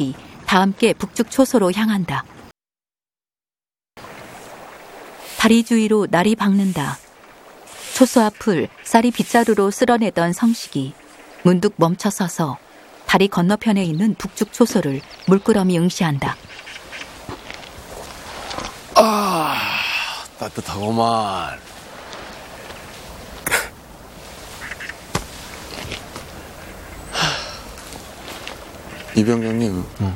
성식이 다 함께 북쪽 초소로 향한다. 다리 주위로 날이 박는다. 초소 앞을 쌀이 빗자루로 쓸어내던 성식이 문득 멈춰서서 다리 건너편에 있는 북쪽 초소를 물끄러미 응시한다. 아, 따뜻하구만. 이병장님. 응.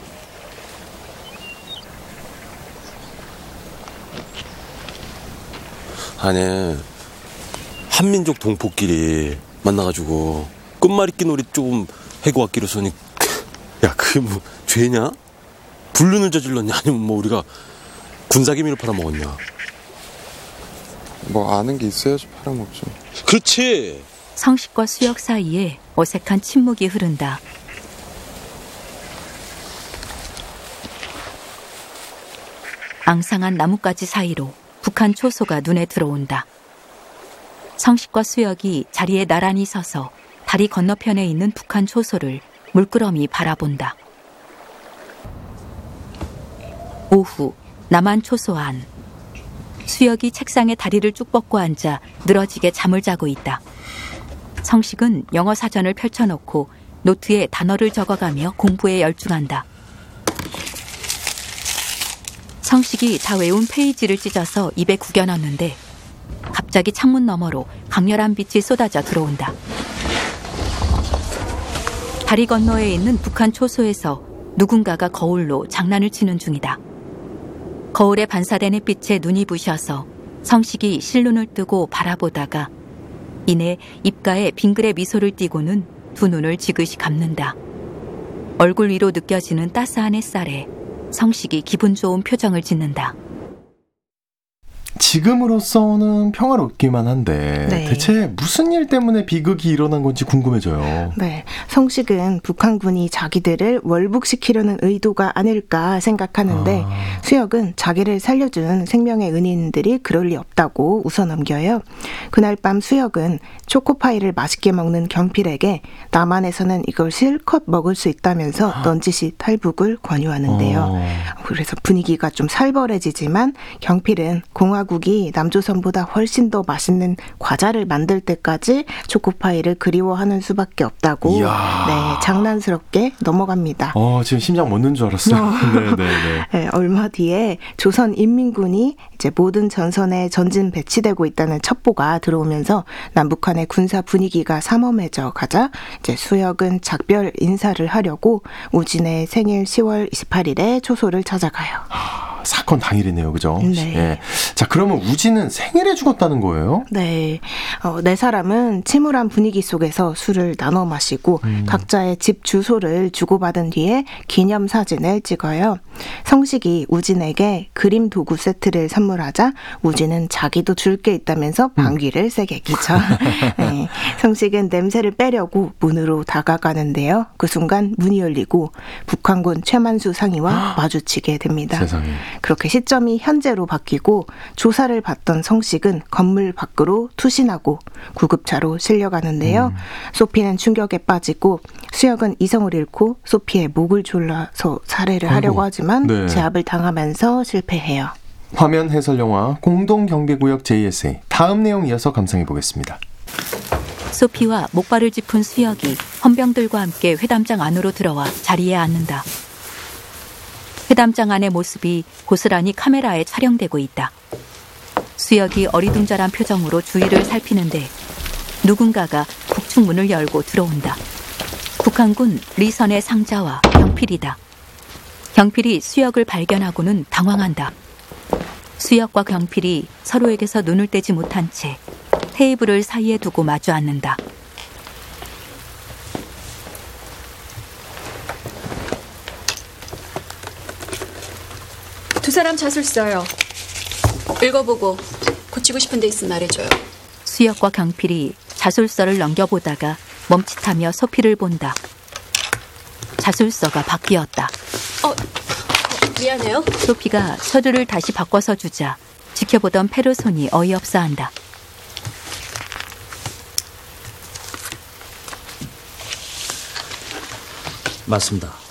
아니, 한민족 동포끼리 만나가지고 끝말잇기 놀이 좀 해고 왔기로 써니, 야, 그게 뭐 죄냐? 불륜을 저질렀냐? 아니면 뭐 우리가 군사기밀을 팔아먹었냐? 뭐 아는 게 있어야지 팔아먹죠. 그렇지. 성식과 수혁 사이에 어색한 침묵이 흐른다. 앙상한 나뭇가지 사이로 북한 초소가 눈에 들어온다. 성식과 수혁이 자리에 나란히 서서 다리 건너편에 있는 북한 초소를 물끄러미 바라본다. 오후 남한 초소 안. 수혁이 책상에 다리를 쭉 뻗고 앉아 늘어지게 잠을 자고 있다. 성식은 영어 사전을 펼쳐놓고 노트에 단어를 적어가며 공부에 열중한다. 성식이 다 외운 페이지를 찢어서 입에 구겨 넣는데 갑자기 창문 너머로 강렬한 빛이 쏟아져 들어온다. 다리 건너에 있는 북한 초소에서 누군가가 거울로 장난을 치는 중이다. 거울에 반사된 햇빛에 눈이 부셔서 성식이 실눈을 뜨고 바라보다가 이내 입가에 빙그레 미소를 띠고는 두 눈을 지그시 감는다. 얼굴 위로 느껴지는 따스한 햇살에 성식이 기분 좋은 표정을 짓는다. 지금으로서는 평화롭기만 한데 네. 대체 무슨 일 때문에 비극이 일어난 건지 궁금해져요. 네, 성식은 북한군이 자기들을 월북시키려는 의도가 아닐까 생각하는데 수혁은 자기를 살려준 생명의 은인들이 그럴 리 없다고 웃어넘겨요. 그날 밤 수혁은 초코파이를 맛있게 먹는 경필에게 남한에서는 이걸 실컷 먹을 수 있다면서 넌지시 탈북을 권유하는데요. 그래서 분위기가 좀 살벌해지지만 경필은 공화국이 남조선보다 훨씬 더 맛있는 과자를 만들 때까지 초코파이를 그리워하는 수밖에 없다고 네, 장난스럽게 넘어갑니다. 지금 심장 멎는 줄 알았어요. 네, 얼마 뒤에 조선인민군이 이제 모든 전선에 전진 배치되고 있다는 첩보가 들어오면서 남북한의 군사 분위기가 삼엄해져 가자 이제 수혁은 작별 인사를 하려고 우진의 생일 10월 28일에 초소를 찾아가요. 사건 당일이네요, 그죠? 네. 예. 자, 그러면 우진은 생일에 죽었다는 거예요? 네. 네 사람은 침울한 분위기 속에서 술을 나눠 마시고 각자의 집 주소를 주고받은 뒤에 기념사진을 찍어요. 성식이 우진에게 그림 도구 세트를 선물하자 우진은 자기도 줄 게 있다면서 방귀를 세게 끼죠. 네. 성식은 냄새를 빼려고 문으로 다가가는데요. 그 순간 문이 열리고 북한군 최만수 상위와 마주치게 됩니다. 세상에. 그렇게 시점이 현재로 바뀌고 조사를 받던 성식은 건물 밖으로 투신하고 구급차로 실려가는데요. 소피는 충격에 빠지고 수혁은 이성을 잃고 소피의 목을 졸라서 살해를 하려고 하지만 제압을 당하면서 실패해요. 화면 해설 영화 공동경계구역 JSA 다음 내용 이어서 감상해 보겠습니다. 소피와 목발을 짚은 수혁이 헌병들과 함께 회담장 안으로 들어와 자리에 앉는다. 회담장 안의 모습이 고스란히 카메라에 촬영되고 있다. 수혁이 어리둥절한 표정으로 주위를 살피는데 누군가가 북측 문을 열고 들어온다. 북한군 리선의 상자와 경필이다. 경필이 수혁을 발견하고는 당황한다. 수혁과 경필이 서로에게서 눈을 떼지 못한 채 테이블을 사이에 두고 마주 앉는다. 두 사람 자술서요. 읽어보고 고치고 싶은 데 있으면 말해줘요. 수혁과 경필이 자술서를 넘겨보다가 멈칫하며 소피를 본다. 자술서가 바뀌었다. 미안해요. 소피가 서류를 다시 바꿔서 주자 지켜보던 페르손이 어이없어한다. 맞습니다.